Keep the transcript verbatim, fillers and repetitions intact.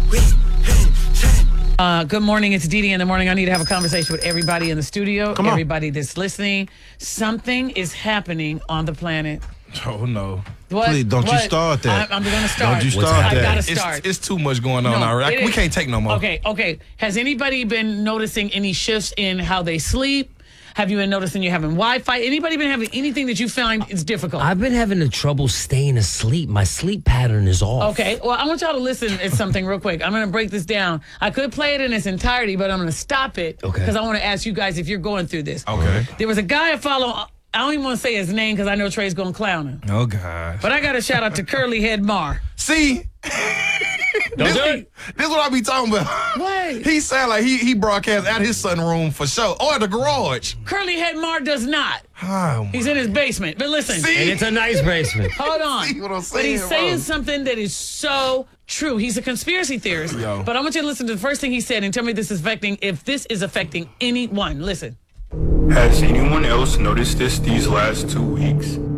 Uh, good morning. It's Dee Dee in the morning. I need to have a conversation with everybody in the studio, Come on. everybody that's listening. Something is happening on the planet. Oh, no. What? Please, don't you What? start that. I'm, I'm going to start. Don't you What's start I that. got to It's, start. it's too much going on No, already. it We is- can't take no more. Okay, okay. Has anybody been noticing any shifts in how they sleep? Have you been noticing you're having Wi-Fi? Anybody been having anything that you find is difficult? I've been having the trouble staying asleep. My sleep pattern is off. Okay, well, I want y'all to listen at something real quick. I'm going to break this down. I could play it in its entirety, but I'm going to stop it Okay. because I want to ask you guys if you're going through this. Okay. There was a guy I follow. I don't even want to say his name because I know Trey's going to clown him. Oh, God. But I got to shout out to Curly Head Mar. See? this, do it. this is what I be talking about. What? He sound like he he broadcast at his sunroom for sure. Or at the garage. Curly Head Mar does not. Oh, He's in his basement. But listen. See? And it's a nice basement. Hold on. See what I'm But he's saying, saying bro? something that is so true. He's a conspiracy theorist. Yo. But I want you to listen to the first thing he said and tell me this is affecting, if this is affecting anyone. Listen. Has anyone else noticed this these last two weeks?